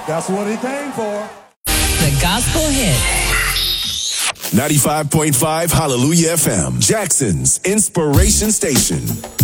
That's what he came for. The Gospel Hit. 95.5 Hallelujah FM, Jackson's Inspiration Station.